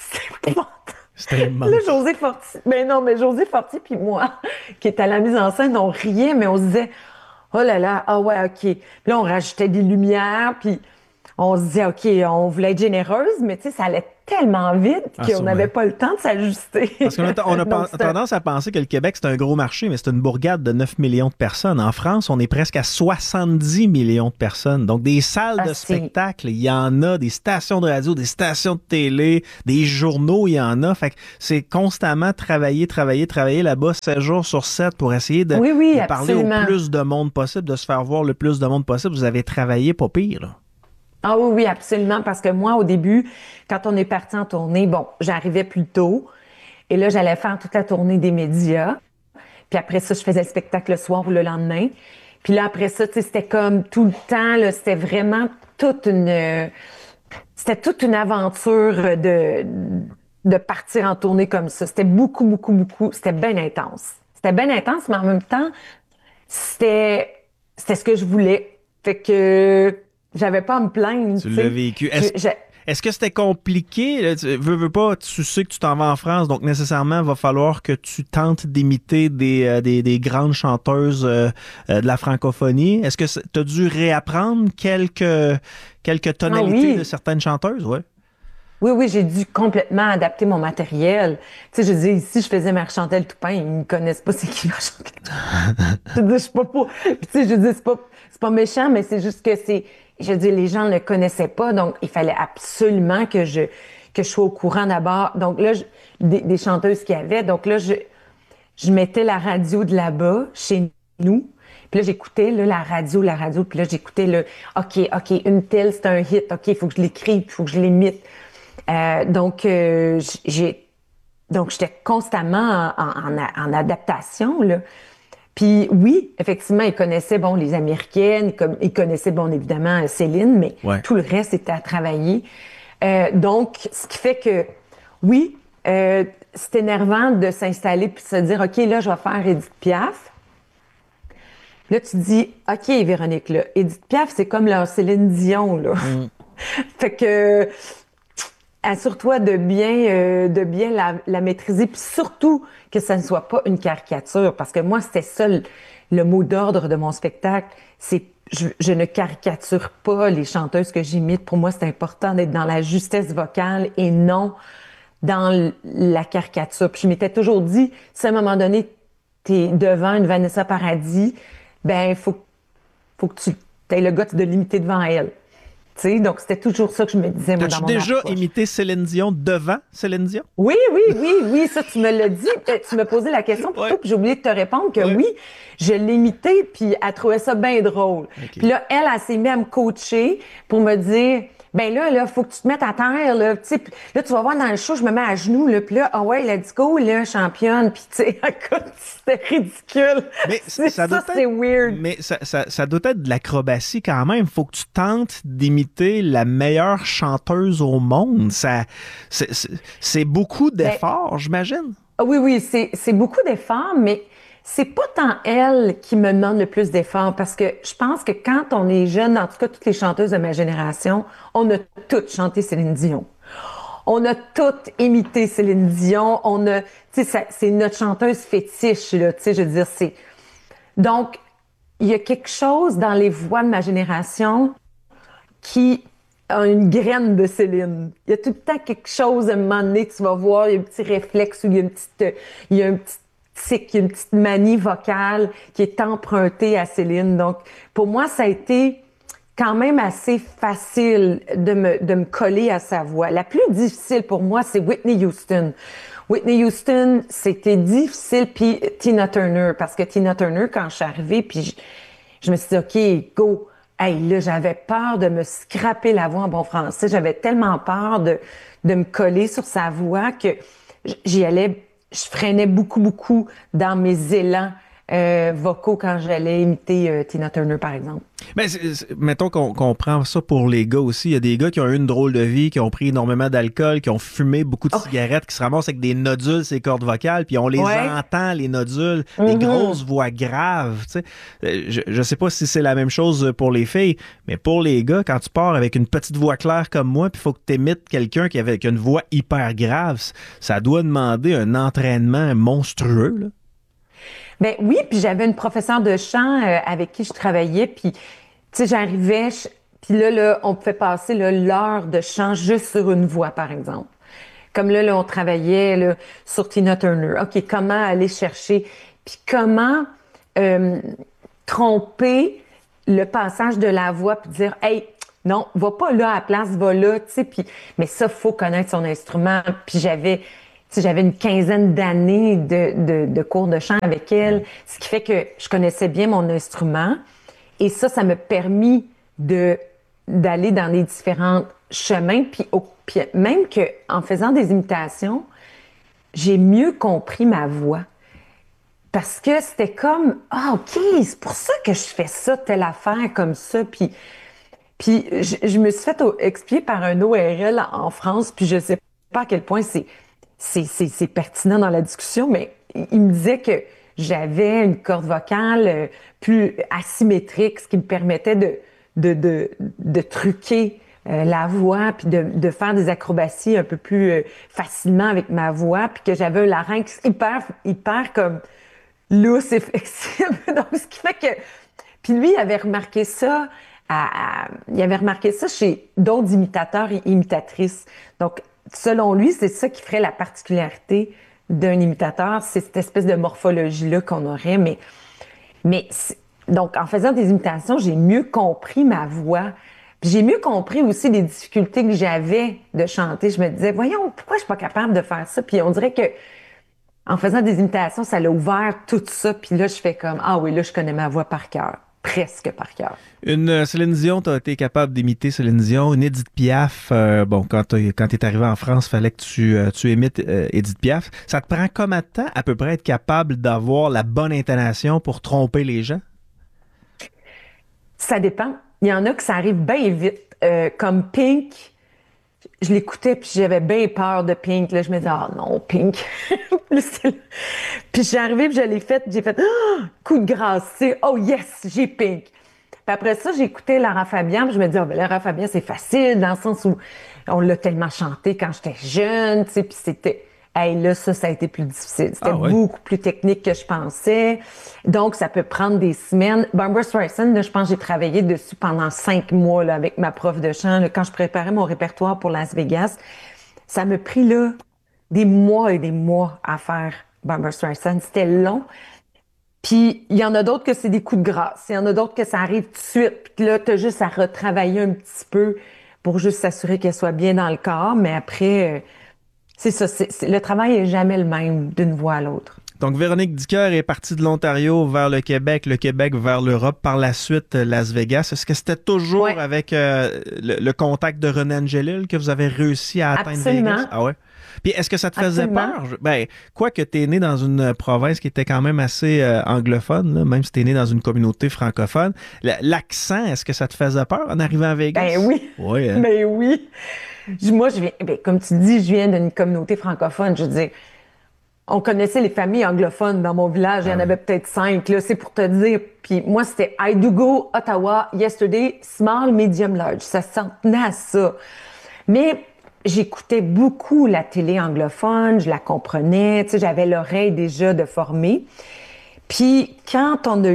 C'était immense. Là, José Fortier puis moi, qui est à la mise en scène, on riait, mais on se disait, oh là là, ah ouais, OK. Puis là, on rajoutait des lumières, puis on se disait, OK, on voulait être généreuse, mais tu sais, ça allait tellement vite qu'on n'avait pas le temps de s'ajuster. Parce qu'on a tendance à penser que le Québec, c'est un gros marché, mais c'est une bourgade de 9 millions de personnes. En France, on est presque à 70 millions de personnes. Donc, des salles de spectacle, il y en a, des stations de radio, des stations de télé, des journaux, il y en a. Fait que c'est constamment travailler là-bas 7 jours sur 7 pour essayer de parler au plus de monde possible, de se faire voir le plus de monde possible. Vous avez travaillé pas pire, là. Ah oui, absolument, parce que moi, au début, quand on est parti en tournée, j'arrivais plus tôt, et là, j'allais faire toute la tournée des médias, puis après ça, je faisais le spectacle le soir ou le lendemain, puis là, après ça, tu sais, c'était comme tout le temps, là, c'était vraiment toute une aventure de partir en tournée comme ça. C'était beaucoup, c'était bien intense. C'était bien intense, mais en même temps, c'était ce que je voulais. Fait que... J'avais pas à me plaindre. Tu l'as vécu. Est-ce que c'était compliqué? Là, veux pas, tu sais que tu t'en vas en France, donc nécessairement, il va falloir que tu tentes d'imiter des grandes chanteuses de la francophonie. Est-ce que tu as dû réapprendre quelques tonalités de certaines chanteuses? Ouais. Oui, j'ai dû complètement adapter mon matériel. Tu sais, je dis ici, je faisais Marc-Chantal Toupin, ils me connaissent pas, c'est qui Marc-Chantal? Je suis pas pour... Puis tu sais, je dis, c'est pas méchant, mais c'est juste que les gens ne le connaissaient pas, donc il fallait absolument que je sois au courant d'abord. Donc là, des chanteuses qu'il y avait, donc là, je mettais la radio de là-bas, chez nous, puis là, j'écoutais la radio, puis là, j'écoutais OK, une telle, c'est un hit, OK, il faut que je l'écrive, il faut que je l'imite. Donc j'étais constamment en adaptation, là. Puis oui, effectivement, ils connaissaient, les Américaines, ils connaissaient, évidemment, Céline, mais tout le reste était à travailler. Donc, ce qui fait que, oui, c'est énervant de s'installer puis de se dire, OK, là, je vais faire Édith Piaf. Là, tu te dis, OK, Véronique, là, Édith Piaf, c'est comme la Céline Dion, là. Fait que, assure-toi de bien la maîtriser, puis surtout que ça ne soit pas une caricature, parce que moi, c'était ça le mot d'ordre de mon spectacle, c'est je ne caricature pas les chanteuses que j'imite. Pour moi, c'est important d'être dans la justesse vocale et non dans la caricature. Puis je m'étais toujours dit, si à un moment donné, t'es devant une Vanessa Paradis, ben faut que tu aies le goût de l'imiter devant elle. Tu sais, donc c'était toujours ça que je me disais, moi, dans mon déjà approche. imité Céline Dion devant Céline Dion? Oui, ça, tu me l'as dit. Tu me posais la question plutôt, puis j'ai oublié de te répondre que oui, je l'ai imité, puis elle trouvait ça bien drôle. Okay. Puis là, elle s'est mise à me coacher pour me dire, ben là, faut que tu te mettes à terre, là. Tu sais, là, tu vas voir dans le show, je me mets à genoux, là, puis là, let's go, là, championne, puis tu sais, écoute, c'était ridicule. Mais c'est weird. Mais ça doit être de l'acrobatie quand même. Faut que tu tentes d'imiter la meilleure chanteuse au monde. C'est beaucoup d'efforts, j'imagine. Oui, c'est beaucoup d'efforts, mais c'est pas tant elle qui me demande le plus d'efforts, parce que je pense que quand on est jeune, en tout cas toutes les chanteuses de ma génération, on a toutes chanté Céline Dion. On a toutes imité Céline Dion. C'est notre chanteuse fétiche, là. Tu sais, je veux dire, donc, il y a quelque chose dans les voix de ma génération qui a une graine de Céline. Il y a tout le temps quelque chose, à un moment donné, tu vas voir, il y a un petit réflexe ou il y a un petit tic, il y a une petite manie vocale qui est empruntée à Céline. Donc, pour moi, ça a été quand même assez facile de me coller à sa voix. La plus difficile pour moi, c'est Whitney Houston. Whitney Houston, c'était difficile, puis Tina Turner, parce que Tina Turner, quand je suis arrivée, puis je me suis dit, OK, go. Hey, là, j'avais peur de me scraper la voix en bon français. J'avais tellement peur de me coller sur sa voix que je freinais beaucoup dans mes élans vocaux quand j'allais imiter Tina Turner, par exemple. Mais mettons qu'on prend ça pour les gars aussi. Il y a des gars qui ont eu une drôle de vie, qui ont pris énormément d'alcool, qui ont fumé beaucoup de cigarettes, qui se ramassent avec des nodules sur les cordes vocales, puis on les entend, les nodules, des grosses voix graves. Tu sais. Je sais pas si c'est la même chose pour les filles, mais pour les gars, quand tu pars avec une petite voix claire comme moi, puis il faut que tu imites quelqu'un qui a une voix hyper grave, ça doit demander un entraînement monstrueux, là. Ben oui, puis j'avais une professeure de chant avec qui je travaillais, puis tu sais, j'arrivais, puis là, on pouvait passer l'heure de chant juste sur une voix, par exemple. Comme là, on travaillait là, sur Tina Turner. OK, comment aller chercher, puis comment tromper le passage de la voix, puis dire, hey, non, va pas là à la place, va là, tu sais, puis mais ça, faut connaître son instrument, puis j'avais une quinzaine d'années de cours de chant avec elle, ce qui fait que je connaissais bien mon instrument. Et ça m'a permis d'aller dans les différents chemins. Puis même qu'en faisant des imitations, j'ai mieux compris ma voix. Parce que c'était comme, OK, c'est pour ça que je fais ça, telle affaire comme ça. Puis je me suis fait expliquer par un ORL en France, puis je sais pas à quel point c'est pertinent dans la discussion, mais il me disait que j'avais une corde vocale plus asymétrique, ce qui me permettait de truquer la voix, puis de faire des acrobaties un peu plus facilement avec ma voix, puis que j'avais un larynx hyper comme lousse et flexible. Donc, ce qui fait que... Puis lui, il avait remarqué ça chez d'autres imitateurs et imitatrices. Donc, selon lui, c'est ça qui ferait la particularité d'un imitateur, c'est cette espèce de morphologie-là qu'on aurait. Mais donc, en faisant des imitations, j'ai mieux compris ma voix. Puis j'ai mieux compris aussi les difficultés que j'avais de chanter. Je me disais, voyons, pourquoi je suis pas capable de faire ça? Puis on dirait que en faisant des imitations, ça l'a ouvert tout ça. Puis là, je fais comme, oui, là, je connais ma voix par cœur. Presque par cœur. Une Céline Dion, tu as été capable d'imiter Céline Dion. Une Édith Piaf, quand tu es arrivé en France, il fallait que tu imites Édith Piaf. Ça te prend combien de temps à peu près être capable d'avoir la bonne intonation pour tromper les gens? Ça dépend. Il y en a que ça arrive bien vite. Comme Pink, je l'écoutais, puis j'avais bien peur de Pink. Là, je me disais, ah non, Pink. Puis j'ai arrivé, puis je l'ai fait, j'ai fait, coup de grâce, tu sais, oh yes, j'ai Pink. Puis après ça, j'ai écouté Lara Fabian, puis je me dis, Lara Fabian, c'est facile, dans le sens où on l'a tellement chanté quand j'étais jeune, tu sais, puis c'était... Hey, là, ça a été plus difficile. C'était beaucoup plus technique que je pensais. Donc, ça peut prendre des semaines. Barbra Streisand, là, je pense que j'ai travaillé dessus pendant 5 mois là, avec ma prof de chant. Là, quand je préparais mon répertoire pour Las Vegas, ça m'a pris là, des mois et des mois à faire Barbra Streisand. C'était long. Puis, il y en a d'autres que c'est des coups de grâce. Il y en a d'autres que ça arrive tout de suite. Puis là, t'as juste à retravailler un petit peu pour juste s'assurer qu'elle soit bien dans le corps. Mais après... c'est ça, le travail est jamais le même d'une voix à l'autre. Donc, Véronique Dicker est partie de l'Ontario vers le Québec vers l'Europe, par la suite Las Vegas. Est-ce que c'était toujours avec le contact de René Angelil que vous avez réussi à atteindre Vegas? Ah ouais? Puis est-ce que ça te faisait peur? Ben, quoique tu es né dans une province qui était quand même assez anglophone, là, même si tu es né dans une communauté francophone. L'accent, est-ce que ça te faisait peur en arrivant à Vegas? Ben oui. Oui, hein? Ben oui. Moi, je viens, comme tu dis, je viens d'une communauté francophone. Je veux dire, on connaissait les familles anglophones dans mon village. Il y en avait peut-être 5, là, c'est pour te dire. Puis moi, c'était Idugo, Ottawa, Yesterday, Small, Medium, Large. Ça s'en tenait à ça. Mais j'écoutais beaucoup la télé anglophone, je la comprenais. Tu sais, j'avais l'oreille déjà de formée. Puis quand on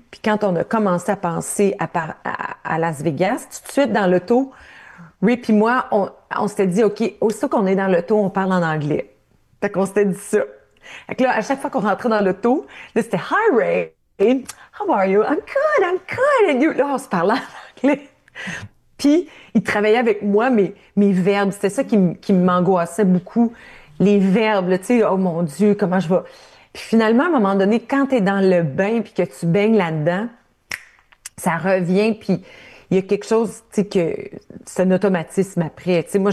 a commencé à penser à Las Vegas, tout de suite dans l'auto, Ray puis moi, on s'était dit, OK, aussitôt qu'on est dans l'auto, on parle en anglais. Fait qu'on s'était dit ça. Fait que là, à chaque fois qu'on rentrait dans l'auto, là, c'était « Hi, Ray! How are you? I'm good! And you? » Là, on se parlait en anglais. Puis, il travaillait avec moi mes verbes. C'était ça qui m'angoissait beaucoup. Les verbes, tu sais, « Oh mon Dieu, comment je vais... » Puis finalement, à un moment donné, quand t'es dans le bain puis que tu baignes là-dedans, ça revient, puis... il y a quelque chose, tu sais, que c'est un automatisme après. Tu sais, moi,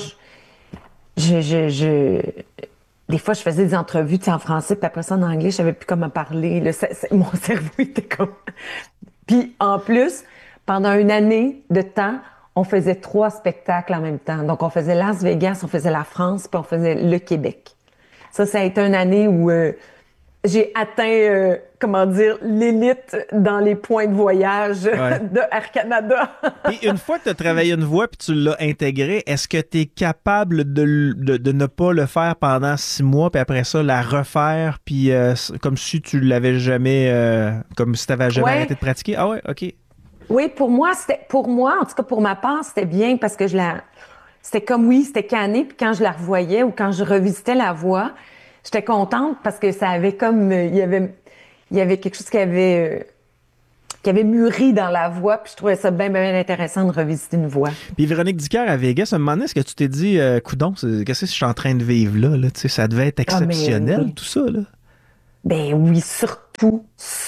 des fois, je faisais des entrevues, tu sais, en français, puis après ça, en anglais, je savais plus comment parler. Là, mon cerveau était comme... Puis, en plus, pendant une année de temps, on faisait 3 spectacles en même temps. Donc, on faisait Las Vegas, on faisait la France, puis on faisait le Québec. Ça a été une année où... j'ai atteint, l'élite dans les points de voyage de Air Canada. Et une fois que tu as travaillé une voix puis tu l'as intégrée, est-ce que tu es capable de ne pas le faire pendant 6 mois puis après ça, la refaire puis comme si tu l'avais jamais, comme si tu n'avais jamais arrêté de pratiquer? Ah ouais, OK. Oui, pour moi, en tout cas pour ma part, c'était bien parce que c'était canné, puis quand je la revoyais ou quand je revisitais la voix, j'étais contente parce que ça avait comme... il y avait quelque chose qui avait mûri dans la voix, puis je trouvais ça bien, bien intéressant de revisiter une voix. Puis Véronique Dicker à Vegas, à un moment donné, est-ce que tu t'es dit, coudonc, qu'est-ce que je suis en train de vivre là? Tu sais, ça devait être exceptionnel, oui. Tout ça, là? Ben oui, surtout,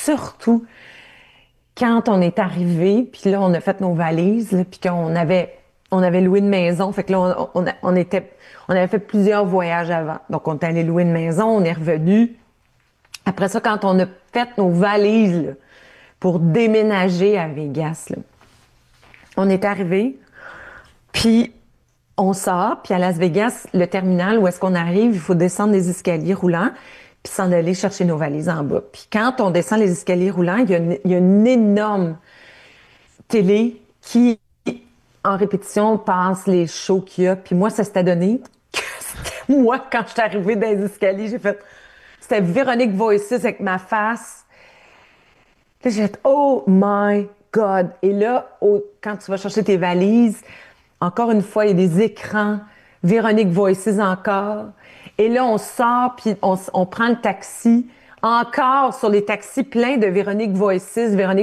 quand on est arrivé, puis là, on a fait nos valises, là, puis qu'on avait loué une maison, fait que là, on avait fait plusieurs voyages avant. Donc, on est allé louer une maison, on est revenu. Après ça, quand on a fait nos valises là, pour déménager à Vegas, là, on est arrivé, puis on sort, puis à Las Vegas, le terminal où est-ce qu'on arrive, il faut descendre les escaliers roulants, puis s'en aller chercher nos valises en bas. Puis quand on descend les escaliers roulants, il y a une énorme télé qui, en répétition, passe les shows qu'il y a. Puis moi, ça s'était donné que c'était moi, quand je suis arrivée dans les escaliers, j'ai fait... C'était Véronique Voices avec ma face. Là, j'ai fait « Oh my God! » Et là, quand tu vas chercher tes valises, encore une fois, il y a des écrans. Véronique Voices encore. Et là, on sort, puis on prend le taxi. Encore sur les taxis pleins de Véronique Voices.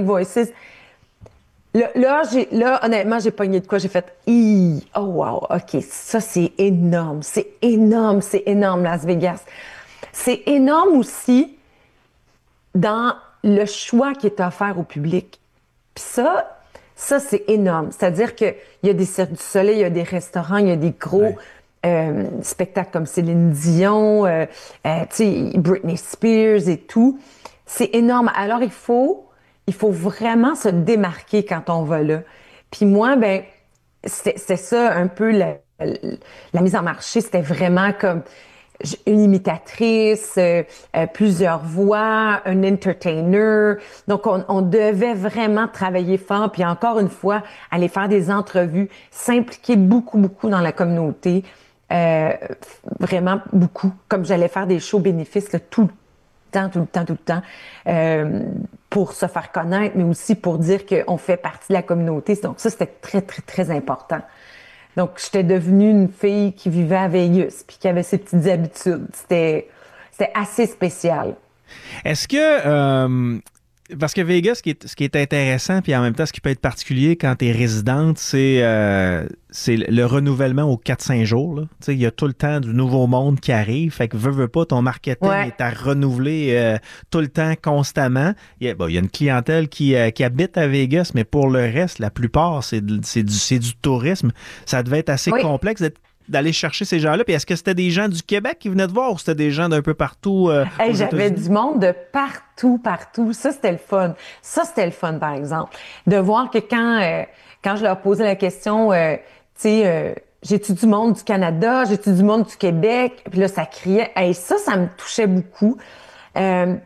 Là, honnêtement, j'ai pogné de quoi. J'ai fait « Oh wow, OK, ça, c'est énorme, Las Vegas. » C'est énorme aussi dans le choix qui est offert au public. Puis ça, c'est énorme. C'est-à-dire qu'il y a des Cirques du Soleil, il y a des restaurants, il y a des gros spectacles comme Céline Dion, Britney Spears et tout. C'est énorme. Alors, il faut vraiment se démarquer quand on va là. Puis moi, c'était ça un peu la mise en marché, c'était vraiment comme une imitatrice, plusieurs voix, un entertainer. Donc, on devait vraiment travailler fort. Puis encore une fois, aller faire des entrevues, s'impliquer beaucoup, beaucoup dans la communauté. Vraiment beaucoup. Comme j'allais faire des shows bénéfices là, tout le temps, pour se faire connaître, mais aussi pour dire qu'on fait partie de la communauté. Donc ça, c'était très, très, très important. Donc, j'étais devenue une fille qui vivait à Vegas puis qui avait ses petites habitudes. C'était assez spécial. Est-ce que... parce que Vegas, ce qui est intéressant, puis en même temps, ce qui peut être particulier quand tu es résidente, c'est le renouvellement aux 4-5 jours. Là. Il y a tout le temps du nouveau monde qui arrive. Fait que veux pas, ton marketing est à renouveler tout le temps, constamment. Il y a une clientèle qui habite à Vegas, mais pour le reste, la plupart, c'est du tourisme. Ça devait être assez complexe d'aller chercher ces gens-là. Puis est-ce que c'était des gens du Québec qui venaient te voir ou c'était des gens d'un peu partout? J'avais du monde de partout. Ça, c'était le fun. Par exemple. De voir que quand je leur posais la question, j'ai-tu du monde du Canada? J'ai-tu du monde du Québec? Puis là, ça criait. Ça me touchait beaucoup. Mais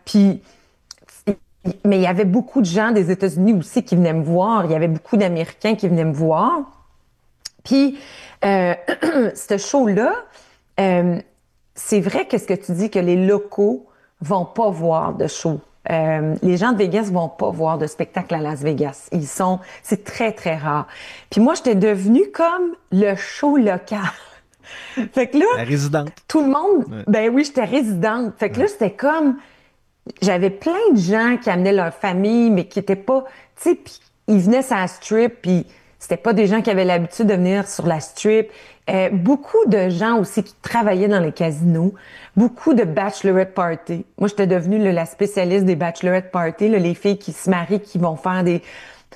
il y avait beaucoup de gens des États-Unis aussi qui venaient me voir. Il y avait beaucoup d'Américains qui venaient me voir. Puis, ce show-là, c'est vrai que ce que tu dis, que les locaux vont pas voir de show. Les gens de Vegas vont pas voir de spectacle à Las Vegas. C'est très, très rare. Puis moi, j'étais devenue comme le show local. Fait que là... La résidente. Tout le monde... Ouais. Ben oui, j'étais résidente. Fait que là, c'était comme... J'avais plein de gens qui amenaient leur famille, mais qui étaient pas... Tu sais, puis ils venaient sur la strip, puis... C'était pas des gens qui avaient l'habitude de venir sur la strip. Beaucoup de gens aussi qui travaillaient dans les casinos. Beaucoup de bachelorette party. Moi, j'étais devenue la spécialiste des bachelorette party. Là, les filles qui se marient, qui vont faire des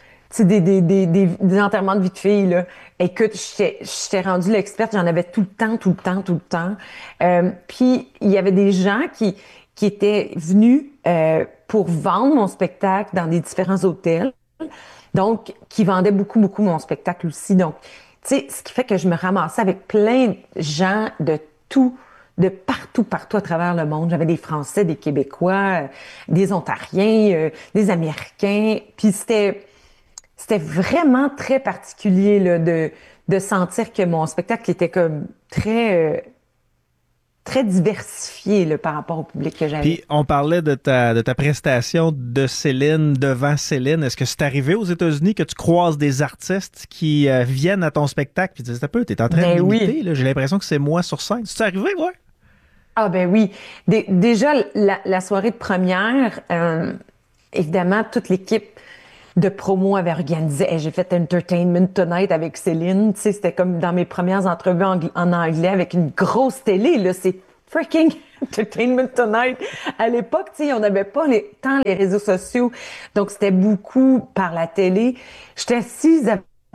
enterrements de vie de filles. Là. Écoute, j'étais rendue l'experte. J'en avais tout le temps. Puis, il y avait des gens qui étaient venus pour vendre mon spectacle dans des différents hôtels. Donc, qui vendait beaucoup, beaucoup mon spectacle aussi. Donc, tu sais, ce qui fait que je me ramassais avec plein de gens de partout à travers le monde. J'avais des Français, des Québécois, des Ontariens, des Américains. Puis c'était vraiment très particulier là, de sentir que mon spectacle était comme très diversifié là, par rapport au public que j'avais. Puis, on parlait de ta prestation de Céline, devant Céline. Est-ce que c'est arrivé aux États-Unis que tu croises des artistes qui viennent à ton spectacle puis tu dis, t'es en train de m'imiter, là. J'ai l'impression que c'est moi sur scène. C'est arrivé, ouais? Ah ben oui. Déjà, la soirée de première, évidemment, toute l'équipe de promo avait organisé. J'ai fait Entertainment Tonight avec Céline. Tu sais, c'était comme dans mes premières entrevues en anglais avec une grosse télé. Là, c'est freaking Entertainment Tonight. À l'époque, tu sais, on n'avait pas tant les réseaux sociaux. Donc, c'était beaucoup par la télé. J'étais assise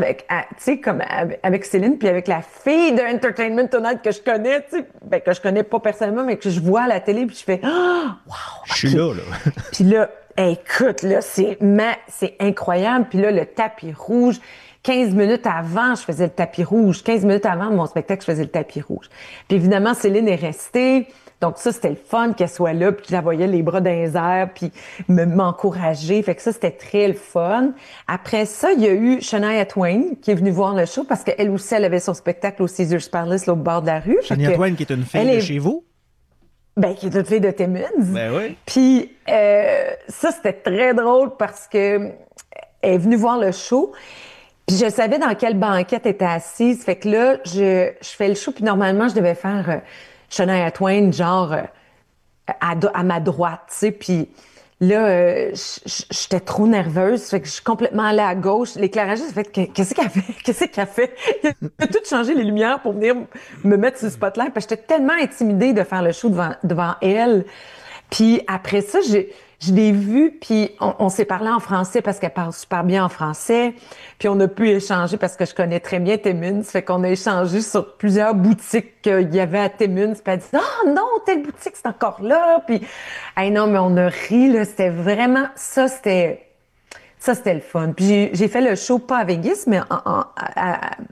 avec Céline, puis avec la fille de Entertainment Tonight que je connais, tu sais, que je connais pas personnellement, mais que je vois à la télé, puis je fais « Ah! Wow! » Je suis là. Puis là, écoute, là, c'est incroyable. Puis là, le tapis rouge, 15 minutes avant, je faisais le tapis rouge. 15 minutes avant mon spectacle, je faisais le tapis rouge. Puis évidemment, Céline est restée. Donc ça, c'était le fun qu'elle soit là, puis que je la voyais les bras dans les airs, puis m'encourager. Fait que ça, c'était très le fun. Après ça, il y a eu Shania Twain qui est venue voir le show parce qu'elle aussi, elle avait son spectacle au Caesars Palace, là, au bord de la rue. Shania Twain, qui est une fille de chez vous? Ben, qui est une fille de Timmins. Ben oui. Puis ça, c'était très drôle parce que elle est venue voir le show. Puis je savais dans quelle banquette elle était assise. Fait que là, je fais le show. Puis normalement, je devais faire Shania Twain, genre à ma droite, tu sais. Puis là, j'étais trop nerveuse. Fait que je suis complètement allée à gauche. L'éclairagiste a fait qu'est-ce qu'elle fait? Qu'est-ce qu'elle fait? Il a tout changé les lumières pour venir me mettre sur le spotlight. Parce que j'étais tellement intimidée de faire le show devant elle. Puis après ça, je l'ai vue, puis on s'est parlé en français parce qu'elle parle super bien en français. Puis on a pu échanger parce que je connais très bien Timmins. Fait qu'on a échangé sur plusieurs boutiques qu'il y avait à Timmins. Puis elle dit « Ah non, telle boutique, c'est encore là! » Puis non, mais on a ri, là. C'était vraiment... Ça, c'était le fun. Puis j'ai fait le show, pas à Vegas, mais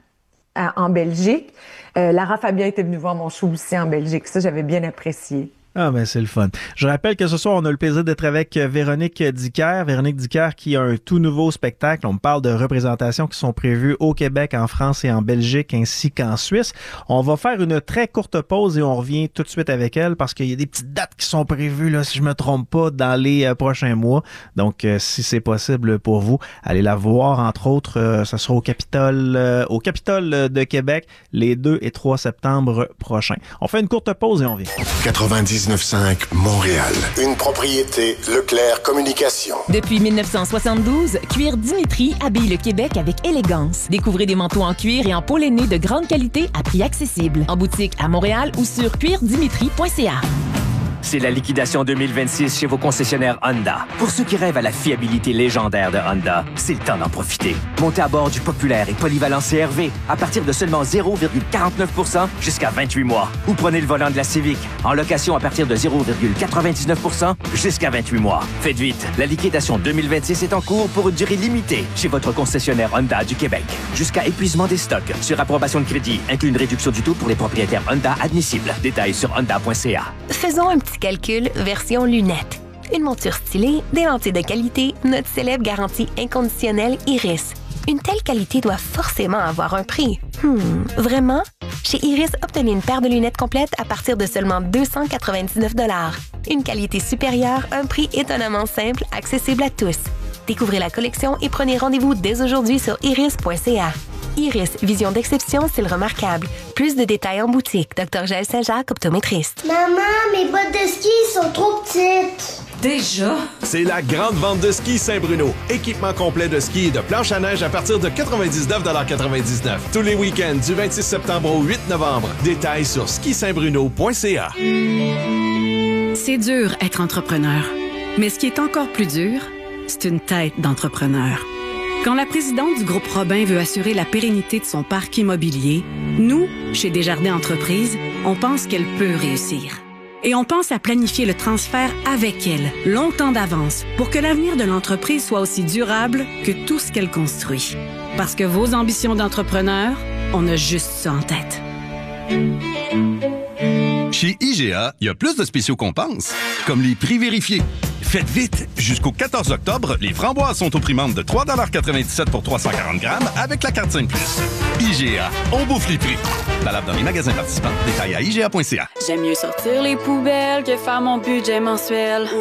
en Belgique. Lara Fabian était venue voir mon show aussi en Belgique. Ça, j'avais bien apprécié. Ah, ben c'est le fun. Je rappelle que ce soir, on a le plaisir d'être avec Véronique Dicker. Véronique Dicker qui a un tout nouveau spectacle. On parle de représentations qui sont prévues au Québec, en France et en Belgique, ainsi qu'en Suisse. On va faire une très courte pause et on revient tout de suite avec elle parce qu'il y a des petites dates qui sont prévues, là, si je me trompe pas, dans les prochains mois. Donc, si c'est possible pour vous, allez la voir. Entre autres, ça sera au Capitole de Québec les 2 et 3 septembre prochains. On fait une courte pause et on revient. 99.5 Montréal. Une propriété Leclerc Communication. Depuis 1972, Cuir Dimitri habille le Québec avec élégance. Découvrez des manteaux en cuir et en peau lainée de grande qualité à prix accessible. En boutique à Montréal ou sur cuirdimitri.ca. C'est la liquidation 2026 chez vos concessionnaires Honda. Pour ceux qui rêvent à la fiabilité légendaire de Honda, c'est le temps d'en profiter. Montez à bord du populaire et polyvalent CR-V à partir de seulement 0,49% jusqu'à 28 mois. Ou prenez le volant de la Civic en location à partir de 0,99% jusqu'à 28 mois. Faites vite, la liquidation 2026 est en cours pour une durée limitée chez votre concessionnaire Honda du Québec. Jusqu'à épuisement des stocks. Sur approbation de crédit, inclut une réduction du taux pour les propriétaires Honda admissibles. Détails sur honda.ca. Faisons un petit calcul version lunettes. Une monture stylée, des lentilles de qualité, notre célèbre garantie inconditionnelle Iris. Une telle qualité doit forcément avoir un prix. Vraiment? Chez Iris, obtenez une paire de lunettes complètes à partir de seulement 299 $. Une qualité supérieure, un prix étonnamment simple, accessible à tous. Découvrez la collection et prenez rendez-vous dès aujourd'hui sur iris.ca. Iris, vision d'exception, style remarquable. Plus de détails en boutique. Dr. Jaël Saint-Jacques, optométriste. Maman, mes bottes de ski sont trop petites. Déjà? C'est la grande vente de ski Saint-Bruno. Équipement complet de ski et de planche à neige à partir de 99,99 $. Tous les week-ends du 26 septembre au 8 novembre. Détails sur skisaintbruno.ca. C'est dur être entrepreneur. Mais ce qui est encore plus dur, c'est une tête d'entrepreneur. Quand la présidente du groupe Robin veut assurer la pérennité de son parc immobilier, nous, chez Desjardins Entreprises, on pense qu'elle peut réussir. Et on pense à planifier le transfert avec elle, longtemps d'avance, pour que l'avenir de l'entreprise soit aussi durable que tout ce qu'elle construit. Parce que vos ambitions d'entrepreneur, on a juste ça en tête. Chez IGA, il y a plus de spéciaux qu'on pense, comme les prix vérifiés. Faites vite! Jusqu'au 14 octobre, les framboises sont au prix membre de 3,97 $ pour 340 grammes avec la carte 5+. IGA, on bouffe les prix. Valable dans les magasins participants. Détails à IGA.ca. J'aime mieux sortir les poubelles que faire mon budget mensuel.